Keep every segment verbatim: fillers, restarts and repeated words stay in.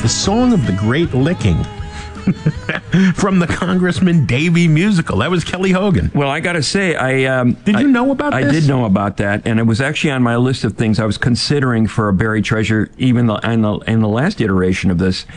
the Song of the Great Licking from the Congressman Davy musical. That was Kelly Hogan. Well, I got to say, I um, did you I, know about I this? I did know about that, and it was actually on my list of things I was considering for a buried treasure, even the, in, the, in the last iteration of this.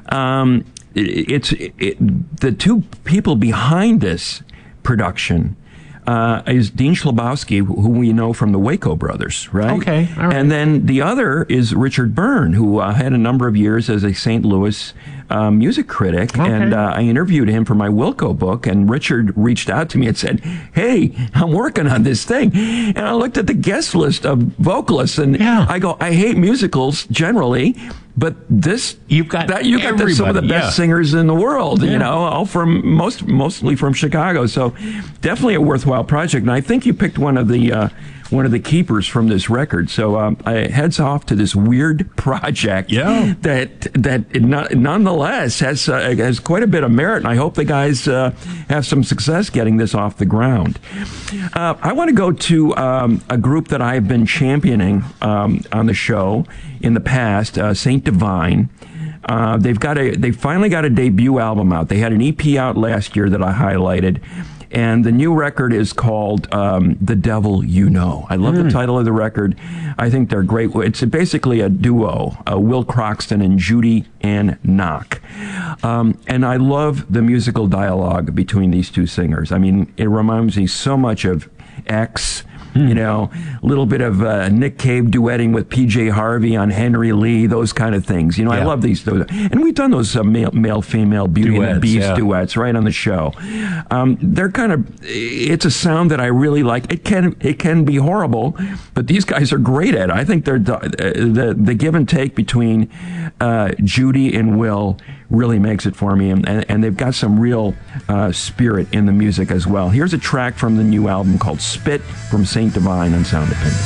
Um, it, it's it, the two people behind this production uh, is Dean Schlabowski, who we know from the Waco Brothers, right? Okay, all right. And then the other is Richard Byrne, who uh, had a number of years as a Saint Louis Uh, music critic, okay. and uh, I interviewed him for my Wilco book, and Richard reached out to me and said, "Hey, I'm working on this thing," and I looked at the guest list of vocalists, and yeah. I go, "I hate musicals generally, but this you've got that you got the, some of the best yeah. singers in the world, yeah. you know, all from most mostly from Chicago, so definitely a worthwhile project." And I think you picked one of the uh, one of the keepers from this record. So um, I heads off to this weird project yeah. that that it not, nonetheless has uh, has quite a bit of merit, and I hope the guys uh, have some success getting this off the ground. Uh, I want to go to um, a group that I've been championing um, on the show in the past, uh, Saint Divine. Uh, they've got a they finally got a debut album out. They had an E P out last year that I highlighted. And the new record is called um, The Devil You Know. I love mm. the title of the record. I think they're great. It's basically a duo, uh, Will Croxton and Judy Ann Knock. Um, and I love the musical dialogue between these two singers. I mean, it reminds me so much of X. Mm. You know, a little bit of uh, Nick Cave duetting with P J Harvey on Henry Lee, those kind of things. You know, yeah. I love these. Those, and we've done those uh, male, male, female, Beauty duets, and the Beast yeah. duets right on the show. Um, they're kind of, it's a sound that I really like. It can it can be horrible, but these guys are great at it. I think they're the the give and take between uh, Judy and Will really makes it for me, and, and, and they've got some real uh, spirit in the music as well. Here's a track from the new album called Spit from Saint Divine on Sound Opinion.